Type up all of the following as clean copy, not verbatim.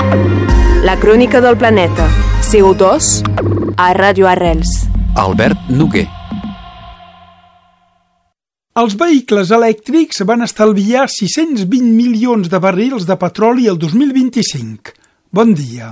La crònica del planeta. CO2 a Ràdio Arrels. Albert Noguer. Els vehicles elèctrics van estalviar 620 milions de barrils de petroli el 2025. Bon dia.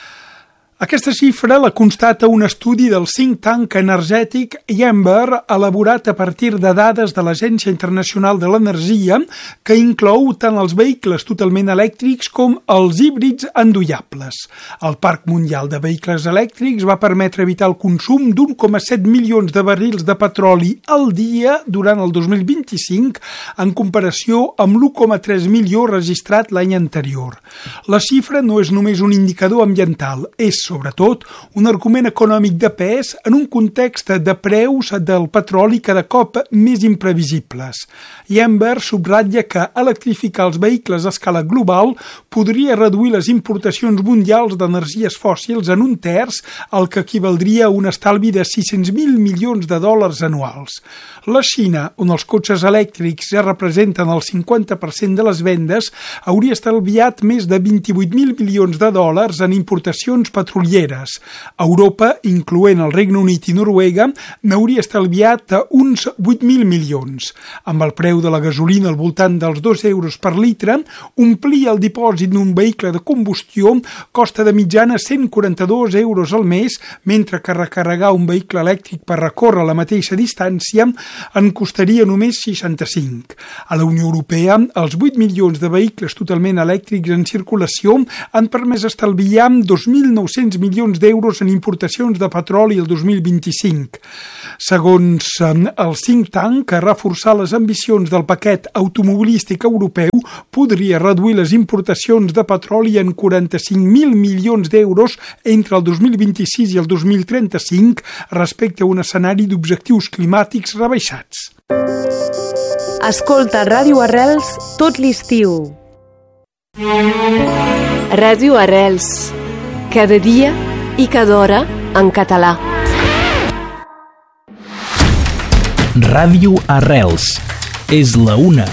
Aquesta xifra la constata un estudi del think tank energètic Yamber, elaborat a partir de dades de l'Agència Internacional de l'Energia, que inclou tant els vehicles totalment elèctrics com els híbrids endollables. El Parc Mundial de Vehicles Elèctrics va permetre evitar el consum d'1,7 milions de barrils de petroli al dia durant el 2025, en comparació amb l'1,3 milió registrat l'any anterior. La xifra no és només un indicador ambiental, és sobretot un argument econòmic de pes en un context de preus del petroli cada cop més imprevisibles. Yamber subratlla que electrificar els vehicles a escala global podria reduir les importacions mundials d'energies fòssils en un terç, el que equivaldria a un estalvi de 600.000 milions de dòlars anuals. La Xina, on els cotxes elèctrics ja representen el 50% de les vendes, hauria estalviat més de 28.000 milions de dòlars en importacions petrolieres. Europa, incloent el Regne Unit i Noruega, n'hauria estalviat uns 8.000 milions. Amb el preu de la gasolina al voltant dels 2 euros per litre, omplir el dipòsit d'un vehicle de combustió costa de mitjana 142 euros al mes, mentre que recarregar un vehicle elèctric per recórrer la mateixa distància en costaria només 65. A la Unió Europea, els 8 milions de vehicles totalment elèctrics en circulació han permès estalviar 2.900 milions d'euros en importacions de petroli el 2025. Segons el think tank, reforçar les ambicions del paquet automobilístic europeu podria reduir les importacions de petroli en 45.000 milions d'euros entre el 2026 i el 2035 respecte a un escenari d'objectius climàtics rebaixats. Escolta Ràdio Arrels tot l'estiu. Ràdio Arrels. Cada dia i cada hora en català. Ràdio Arrels. És la una.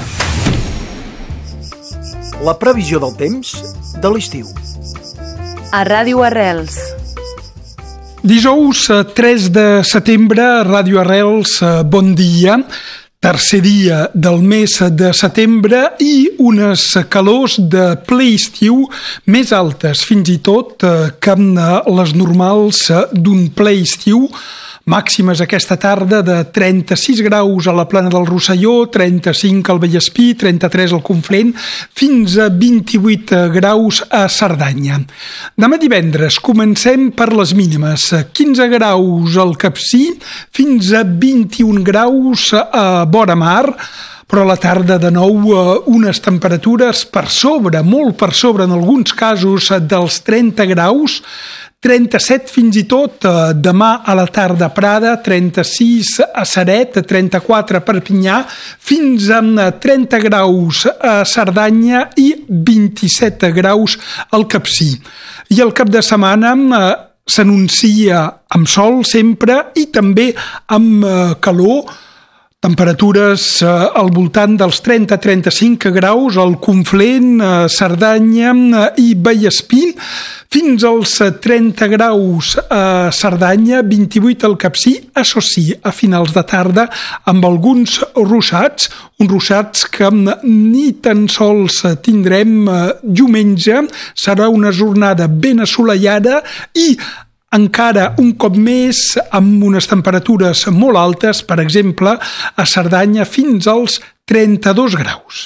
La previsió del temps de l'estiu. A Ràdio Arrels. Dijous 3 de setembre, Ràdio Arrels, bon dia. Tercer dia del mes de setembre i unes calors de ple estiu més altes, fins i tot que les normals d'un ple estiu. Màximes aquesta tarda de 36 graus a la Plana del Rosselló, 35 al Vallespí, 33 al Conflent, fins a 28 graus a Cerdanya. Demà divendres comencem per les mínimes, 15 graus al Capcir, fins a 21 graus a vora mar, però a la tarda de nou unes temperatures per sobre, molt per sobre en alguns casos dels 30 graus, 37 fins i tot demà a la tarda a Prada, 36 a Ceret, 34 a Perpinyà, fins a 30 graus a Cerdanya i 27 graus al Capcir. I el cap de setmana s'anuncia amb sol sempre i també amb calor, temperatures al voltant dels 30-35 graus al Conflent, Cerdanya i Vallespí, fins als 30 graus a Cerdanya, 28 al Capcir, això sí, a finals de tarda, amb alguns ruixats, uns ruixats que ni tan sols tindrem diumenge. Serà una jornada ben assolellada i encara un cop més amb unes temperatures molt altes, per exemple, a Cerdanya fins als 32 graus.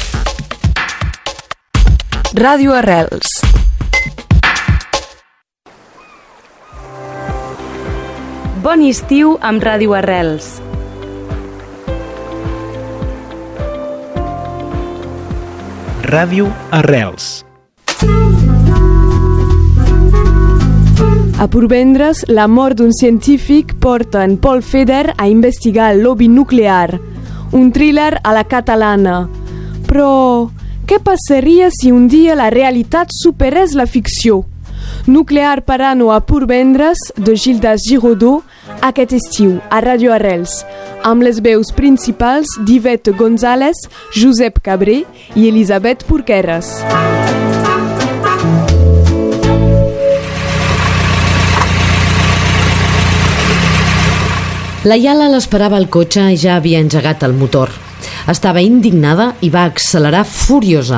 Ràdio Arrels. Bon estiu amb Ràdio Arrels. Ràdio Arrels. A Portvendres, la mort d'un científic porta en Paul Feder a investigar el lobby nuclear, un thriller a la catalana. Però què passaria si un dia la realitat superés la ficció? Nuclear Parano a Portvendres, de Gildas Giraudot, aquest estiu a Ràdio Arrels, amb les veus principals d'Yvette González, Josep Cabré i Elisabet Porqueres. La Iala l'esperava al cotxe i ja havia engegat el motor. Estava indignada i va accelerar furiosa.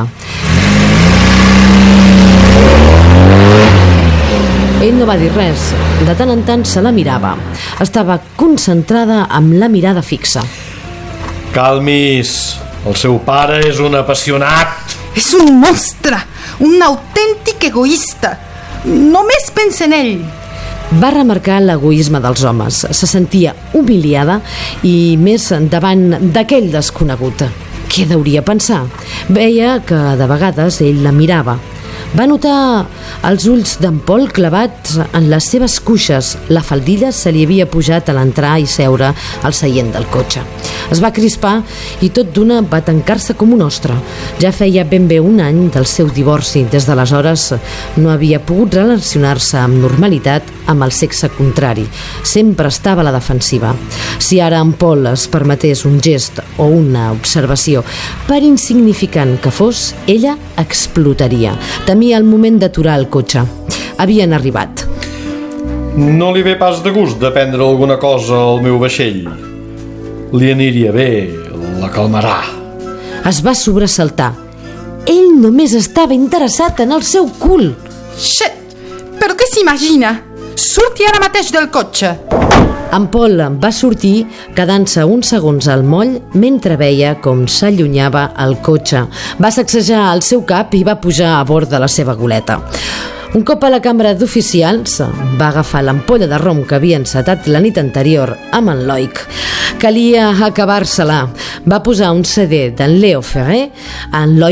Ell no va dir res. De tant en tant se la mirava. Estava concentrada amb la mirada fixa. Calmis. El seu pare és un apassionat. És un monstre, un autèntic egoista. Només pensa en ell. Va remarcar l'egoisme dels homes. Se sentia humiliada i més davant d'aquell desconegut. Què deuria pensar? Veia que de vegades ell la mirava. Va notar els ulls d'en Paul clavats en les seves cuixes. La faldilla se li havia pujat a l'entrar i seure al seient del cotxe. Es va crispar i tot d'una va tancar-se com un ostre. Ja feia ben bé un any del seu divorci. Des d'aleshores no havia pogut relacionar-se amb normalitat amb el sexe contrari. Sempre estava a la defensiva. Si ara en Paul es permetés un gest o una observació, per insignificant que fos, ella explotaria. Temia el moment d'aturar el cotxe. Havien arribat. No li ve pas de gust de prendre alguna cosa al meu vaixell. Li aniria bé, la calmarà. Es va sobresaltar. Ell només estava interessat en el seu cul. Xet! Però què s'imagina? Surti ara mateix del cotxe. En Paul va sortir quedant-se uns segons al moll mentre veia com s'allunyava el cotxe. Va sacsejar el seu cap i va pujar a bord de la seva goleta. Un cop a la cambra d'oficials, va agafar l'ampolla de rom que havia encetat la nit anterior amb en Loic. Calia acabar-se-la. Va posar un CD d'en Leo Ferré. En Loic